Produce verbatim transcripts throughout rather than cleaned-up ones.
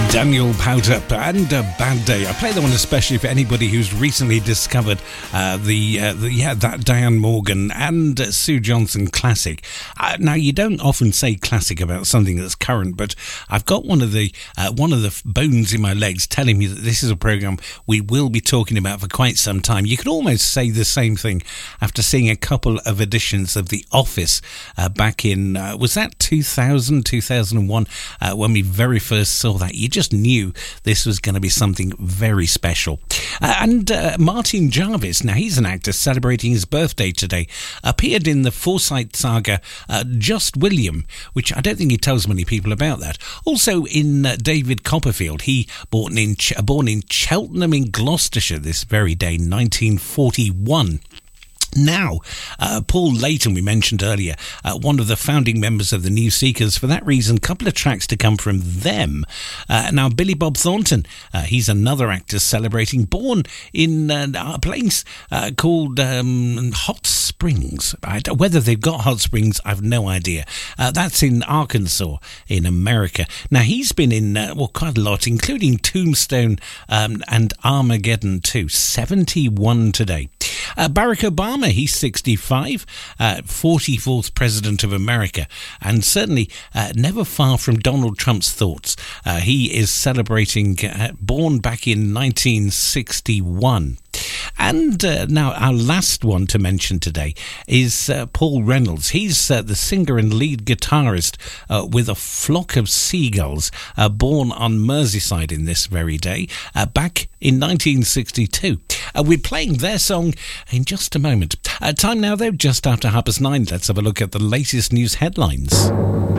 Daniel Powdup and a Bad Day. I play that one especially for anybody who's recently discovered uh, the, uh, the yeah that Diane Morgan and uh, Sue Johnson classic. Uh, now you don't often say classic about something that's current, but I've got one of the uh, one of the bones in my legs telling me that this is a program we will be talking about for quite some time. You could almost say the same thing after seeing a couple of editions of The Office uh, back in uh, was that two thousand, two thousand one uh, when we very first saw that. You just knew this was going to be something very special. Uh, and uh, Martin Jarvis, now he's an actor celebrating his birthday today, appeared in the Forsyte saga uh, Just William, which I don't think he tells many people about that. Also in uh, David Copperfield, he born in Ch- born in Cheltenham in Gloucestershire this very day, nineteen forty-one. Now, uh, Paul Layton, we mentioned earlier, uh, one of the founding members of the New Seekers. For that reason, a couple of tracks to come from them. Uh, now, Billy Bob Thornton, uh, he's another actor celebrating, born in uh, a place uh, called um, Hot Springs. I, whether they've got hot springs, I've no idea. Uh, that's in Arkansas, in America. Now, he's been in, uh, well, quite a lot, including Tombstone um, and Armageddon too. seventy-one today. Uh, Barack Obama, he's sixty-five, uh, forty-fourth President of America, and certainly uh, never far from Donald Trump's thoughts. Uh, he is celebrating, uh, born back in nineteen sixty-one. And uh, now our last one to mention today is uh, Paul Reynolds. He's uh, the singer and lead guitarist uh, with A Flock of Seagulls, uh, born on Merseyside in this very day, uh, back in nineteen sixty-two. Uh, we're playing their song in just a moment. Uh, time now, though, just after half past nine. Let's have a look at the latest news headlines.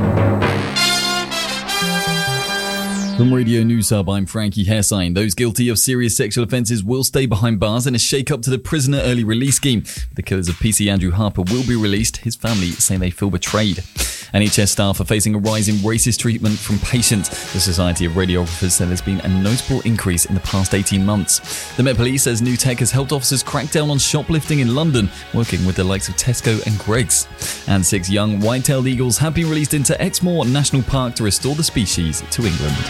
From Radio News Hub, I'm Frankie Hesine. Those guilty of serious sexual offences will stay behind bars in a shake-up to the prisoner early release scheme. The killers of P C Andrew Harper will be released. His family say they feel betrayed. N H S staff are facing a rise in racist treatment from patients. The Society of Radiographers said there's been a notable increase in the past eighteen months. The Met Police says new tech has helped officers crack down on shoplifting in London, working with the likes of Tesco and Greggs. And six young white-tailed eagles have been released into Exmoor National Park to restore the species to England.